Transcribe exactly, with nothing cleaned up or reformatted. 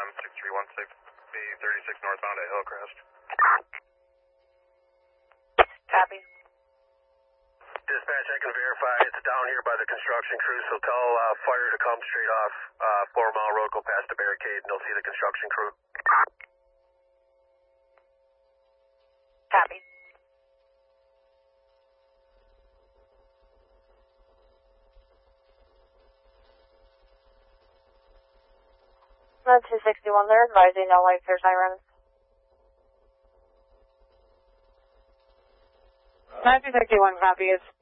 M six three one six B thirty-six northbound at Hillcrest. Copy. Dispatch, I can verify it's down here by the construction crew, so tell uh, fire to come straight off uh, Four Mile Road, go past the barricade, and they'll see the construction crew. Copy. Uh, two sixty-one, they're advising no lights or sirens. nine two sixty-one, copy. It's